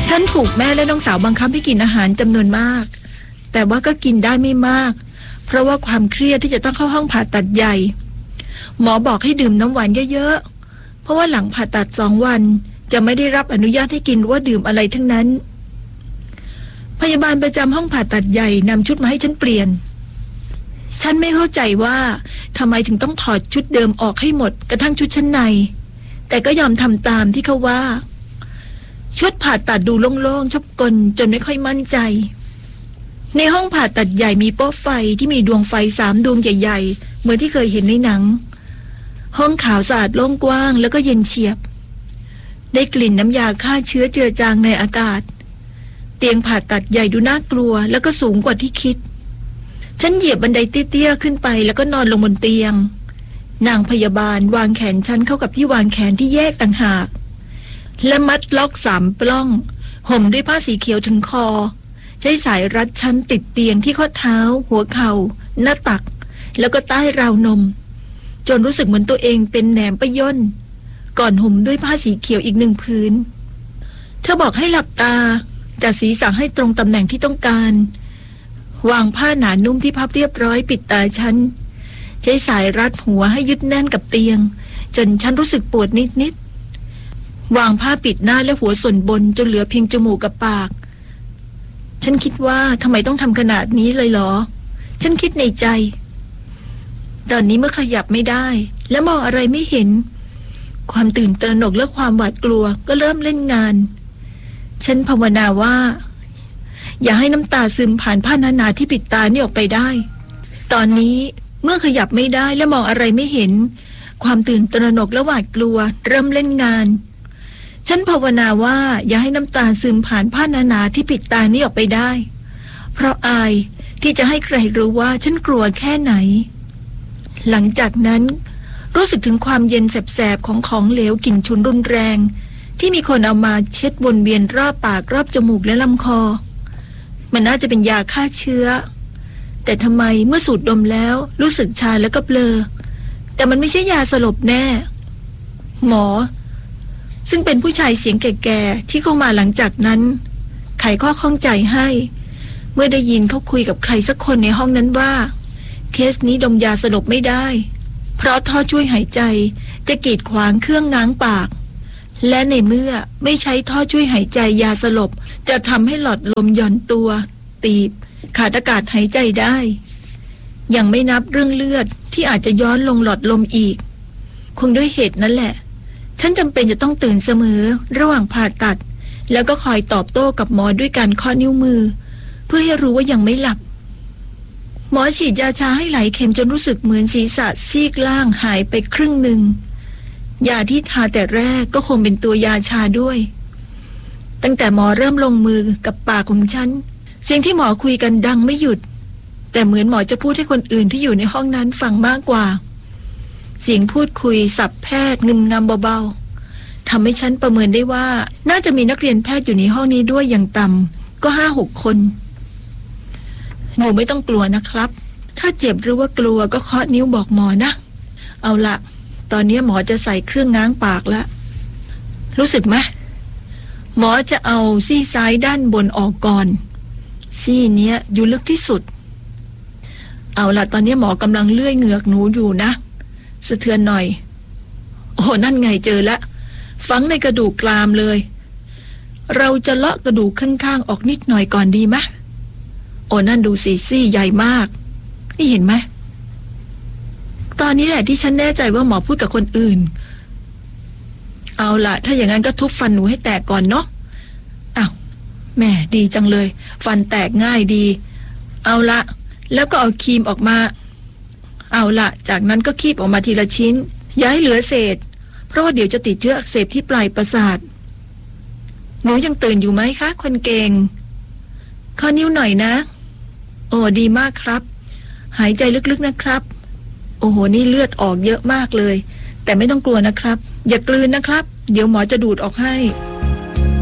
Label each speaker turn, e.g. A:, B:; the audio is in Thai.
A: ฉันถูกแม่และน้องสาวบังคับให้กินอาหารจำนวนมากแต่ว่าก็กินได้ไม่มากเพราะว่าความเครียดที่จะต้องเข้าห้องผ่าตัดใหญ่หมอบอกให้ดื่มน้ำหวานเยอะๆเพราะว่าหลังผ่าตัด2 วันจะไม่ได้รับอนุญาตให้กินหรือว่าดื่มอะไรทั้งนั้นพยาบาลประจำห้องผ่าตัดใหญ่นำชุดมาให้ฉันเปลี่ยนฉันไม่เข้าใจว่าทำไมถึงต้องถอดชุดเดิมออกให้หมดกระทั่งชุดชั้นในแต่ก็ยอมทำตามที่เขาว่าชุดผ่าตัดดูโล่งๆชอบกลจนไม่ค่อยมั่นใจในห้องผ่าตัดใหญ่มีโป๊ะไฟที่มีดวงไฟ3 ดวงใหญ่ๆเหมือนที่เคยเห็นในหนังห้องขาวสะอาดโล่งกว้างแล้วก็เย็นเฉียบได้กลิ่นน้ำยาฆ่าเชื้อเจือจางในอากาศเตียงผ่าตัดใหญ่ดูน่ากลัวแล้วก็สูงกว่าที่คิดฉันเหยียบบันไดเตี้ยๆขึ้นไปแล้วก็นอนลงบนเตียงนางพยาบาลวางแขนฉันเข้ากับที่วางแขนที่แยกต่างหากและมัดล็อก3 ปล้องห่มด้วยผ้าสีเขียวถึงคอใช้สายรัดฉันติดเตียงที่ข้อเท้าหัวเข่าหน้าตักแล้วก็ใต้ราวนมจนรู้สึกเหมือนตัวเองเป็นแหนมปะย่นก่อนห่มด้วยผ้าสีเขียวอีก1 ผืนเธอบอกให้หลับตาจัดศีรษะให้ตรงตำแหน่งที่ต้องการวางผ้าหนานุ่มที่พับเรียบร้อยปิดตาฉันใช้สายรัดหัวให้ยึดแน่นกับเตียงจนฉันรู้สึกปวดนิดๆวางผ้าปิดหน้าและหัวส่วนบนจนเหลือเพียงจมูกกับปากฉันคิดว่าทำไมต้องทำขนาดนี้เลยเหรอฉันคิดในใจตอนนี้เมื่อขยับไม่ได้และมองอะไรไม่เห็นความตื่นตระหนกและความหวาดกลัวก็เริ่มเล่นงานฉันภาวนาว่าอย่าให้น้ำตาซึมผ่านผ้าหนาๆที่ปิดตานี่ออกไปได้ตอนนี้เมื่อขยับไม่ได้และมองอะไรไม่เห็นความตื่นตระหนกและหวาดกลัวเริ่มเล่นงานฉันภาวนาว่าอย่าให้น้ำตาซึมผ่านผ้าหนาๆที่ปิดตานี่ออกไปได้เพราะอายที่จะให้ใครรู้ว่าฉันกลัวแค่ไหนหลังจากนั้นรู้สึกถึงความเย็นแสบๆของเหลวกลิ่นฉุนรุนแรงที่มีคนเอามาเช็ดวนเวียนรอบปากรอบจมูกและลำคอมันน่าจะเป็นยาฆ่าเชื้อแต่ทำไมเมื่อสูดดมแล้วรู้สึกชาแล้วก็เบลอแต่มันไม่ใช่ยาสลบแน่หมอซึ่งเป็นผู้ชายเสียงแก่ๆที่เข้ามาหลังจากนั้นไขข้อข้องใจให้เมื่อได้ยินเขาคุยกับใครสักคนในห้องนั้นว่าเคสนี้ดมยาสลบไม่ได้เพราะท่อช่วยหายใจจะกีดขวางเครื่องง้างปากและในเมื่อไม่ใช้ท่อช่วยหายใจยาสลบจะทำให้หลอดลมหย่อนตัวตีบขาดอากาศหายใจได้ยังไม่นับเรื่องเลือดที่อาจจะย้อนลงหลอดลมอีกคงด้วยเหตุนั้นแหละฉันจำเป็นจะต้องตื่นเสมอระหว่างผ่าตัดแล้วก็คอยตอบโต้กับหมอด้วยการเคาะนิ้วมือเพื่อให้รู้ว่ายังไม่หลับหมอฉีดยาชาให้หลายเข็มจนรู้สึกเหมือนศีรษะซีกล่างหายไปครึ่งหนึ่งยาที่ทาแต่แรกก็คงเป็นตัวยาชาด้วยตั้งแต่หมอเริ่มลงมือกับปากของฉันเสียงที่หมอคุยกันดังไม่หยุดแต่เหมือนหมอจะพูดให้คนอื่นที่อยู่ในห้องนั้นฟังมากกว่าเสียงพูดคุยสับแพทย์งึมงำเบาๆทำให้ฉันประเมินได้ว่าน่าจะมีนักเรียนแพทย์อยู่ในห้องนี้ด้วยอย่างต่ำก็5-6 คนหนูไม่ต้องกลัวนะครับถ้าเจ็บหรือว่ากลัวก็เคาะนิ้วบอกหมอนะเอาละตอนนี้หมอจะใส่เครื่องง้างปากแล้วรู้สึกไหมหมอจะเอาซี่ซ้ายด้านบนออกก่อนซี่เนี้ยอยู่ลึกที่สุดเอาละตอนนี้หมอกำลังเลื่อยเหงือกหนูอยู่นะสะเทือนหน่อยโอ้นั่นไงเจอละฝังในกระดูกกรามเลยเราจะเลาะกระดูกข้างๆออกนิดหน่อยก่อนดีไหมโอ้นั่นดูสิซี่ใหญ่มากนี่เห็นไหมตอนนี้แหละที่ฉันแน่ใจว่าหมอพูดกับคนอื่นเอาล่ะถ้าอย่างนั้นก็ทุบฟันหนูให้แตกก่อนเนาะอ้าวแม่ดีจังเลยฟันแตกง่ายดีเอาละแล้วก็เอาครีมออกมาเอาละจากนั้นก็คีบออกมาทีละชิ้นอย่าให้เหลือเศษเพราะว่าเดี๋ยวจะติดเชื้ออักเสบที่ปลายประสาทหนูยังตื่นอยู่ไหมคะคนเก่งข้อนิ้วหน่อยนะโอ้ดีมากครับหายใจลึกๆนะครับโอ้โหนี่เลือดออกเยอะมากเลยแต่ไม่ต้องกลัวนะครับอย่ากลืนนะครับเดี๋ยวหมอจะดูดออกให้